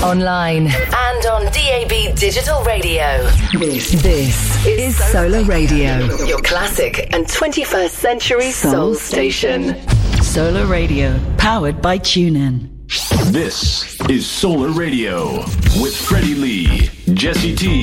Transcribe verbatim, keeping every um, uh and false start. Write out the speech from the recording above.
online, and on D A B Digital Radio. This, this is Solar Radio, your classic and twenty-first century soul station. Solar Radio, powered by TuneIn. This is Solar Radio with Freddie Lee, Jesse T,